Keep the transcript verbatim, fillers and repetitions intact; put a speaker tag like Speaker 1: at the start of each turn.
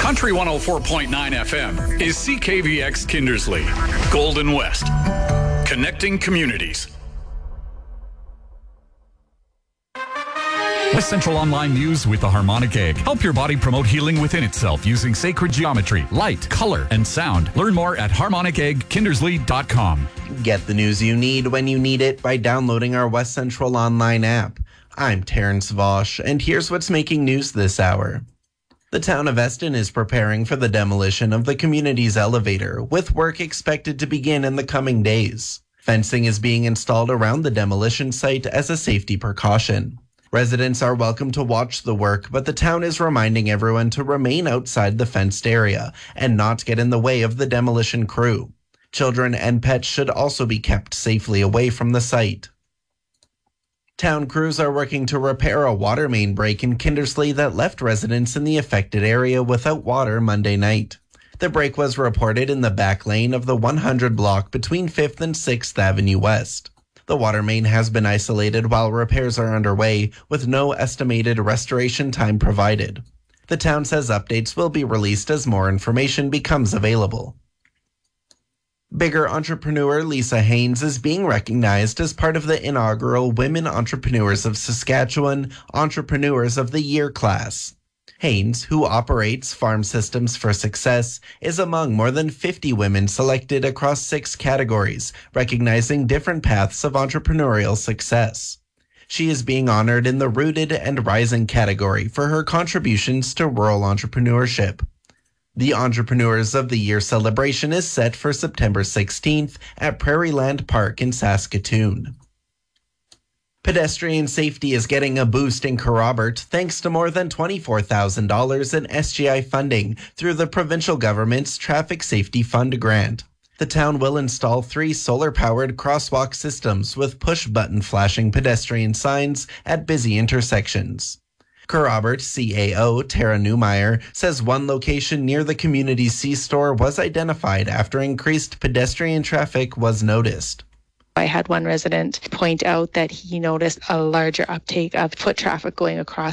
Speaker 1: Country one oh four point nine F M is C K V X Kindersley, Golden West, connecting communities.
Speaker 2: West Central Online News with the Harmonic Egg. Help your body promote healing within itself using sacred geometry, light, color, and sound. Learn more at harmonic egg kindersley dot com.
Speaker 3: Get the news you need when you need it by downloading our West Central Online app. I'm Terrence Vosch, and here's what's making news this hour. The town of Eston is preparing for the demolition of the community's elevator, with work expected to begin in the coming days. Fencing is being installed around the demolition site as a safety precaution. Residents are welcome to watch the work, but the town is reminding everyone to remain outside the fenced area and not get in the way of the demolition crew. Children and pets should also be kept safely away from the site. Town crews are working to repair a water main break in Kindersley that left residents in the affected area without water Monday night. The break was reported in the back lane of the one hundred block between fifth and sixth Avenue West. The water main has been isolated while repairs are underway, with no estimated restoration time provided. The town says updates will be released as more information becomes available. Bigger entrepreneur Lisa Haynes is being recognized as part of the inaugural Women Entrepreneurs of Saskatchewan Entrepreneurs of the Year class. Haynes, who operates Farm Systems for Success, is among more than fifty women selected across six categories, recognizing different paths of entrepreneurial success. She is being honored in the Rooted and Rising category for her contributions to rural entrepreneurship. The Entrepreneurs of the Year celebration is set for September sixteenth at Prairieland Park in Saskatoon. Pedestrian safety is getting a boost in Kerrobert thanks to more than twenty-four thousand dollars in S G I funding through the provincial government's Traffic Safety Fund grant. The town will install three solar-powered crosswalk systems with push-button flashing pedestrian signs at busy intersections. Kerrobert C A O Tara Newmeyer says one location near the community C-store was identified after increased pedestrian traffic was noticed.
Speaker 4: I had one resident point out that he noticed a larger uptake of foot traffic going across